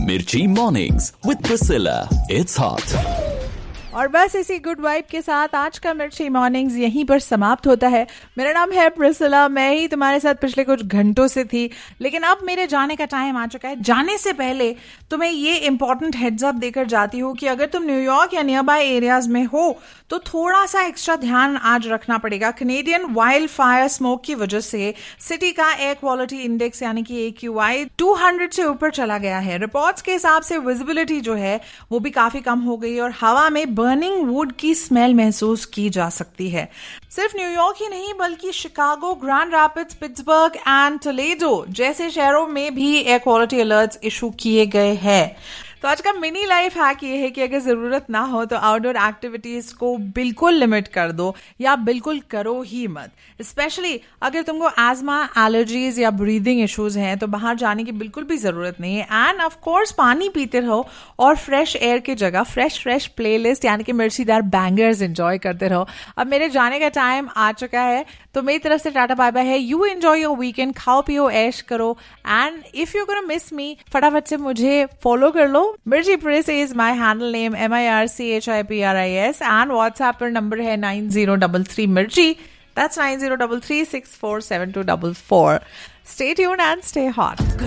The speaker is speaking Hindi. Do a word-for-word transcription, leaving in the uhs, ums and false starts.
Mirchi Mornings with Priscilla. It's hot. और बस इसी गुड वाइब के साथ आज का मिर्ची मॉर्निंग्स यहीं पर समाप्त होता है। मेरा नाम है प्रिसिला, मैं ही तुम्हारे साथ पिछले कुछ घंटों से थी, लेकिन अब मेरे जाने का टाइम आ चुका है। जाने से पहले तुम्हें ये इंपॉर्टेंट हेड्स अप देकर जाती हूँ कि अगर तुम न्यूयॉर्क या नियर बाय एरियाज में हो तो थोड़ा सा एक्स्ट्रा ध्यान आज रखना पड़ेगा। कैनेडियन वाइल्ड फायर स्मोक की वजह से सिटी का एयर क्वालिटी इंडेक्स यानी कि ए क्यू आई दो सौ से ऊपर चला गया है। रिपोर्ट्स के हिसाब से विजिबिलिटी जो है वो भी काफी कम हो गई और हवा में बर्निंग वुड की स्मेल महसूस की जा सकती है। सिर्फ न्यूयॉर्क ही नहीं बल्कि Chicago, grand rapids, Pittsburgh and Toledo जैसे शहरों में भी एयर क्वालिटी अलर्ट्स इशू किए गए हैं। तो आज का मिनी लाइफ हैक ये है कि अगर जरूरत ना हो तो आउटडोर एक्टिविटीज को बिल्कुल लिमिट कर दो या बिल्कुल करो ही मत। स्पेशली अगर तुमको एजमा, एलर्जीज या ब्रीदिंग इश्यूज हैं तो बाहर जाने की बिल्कुल भी जरूरत नहीं है। एंड ऑफ कोर्स पानी पीते रहो और फ्रेश एयर की जगह फ्रेश फ्रेश प्लेलिस्ट यानी कि मिर्चीदार बैंगर्स एंजॉय करते रहो। अब मेरे जाने का टाइम आ चुका है तो मेरी तरफ से टाटा बाय बाय है। यू एंजॉय योर वीकेंड, खाओ पियो ऐश करो and if you gonna miss मी फटाफट से मुझे फॉलो कर लो। Mirchi Priss is my handle name, M I R C H I P R I S, and WhatsApp पर नंबर है nine zero three three Mirchi. That's nine zero three three six four seven two four four. Stay tuned and stay hot.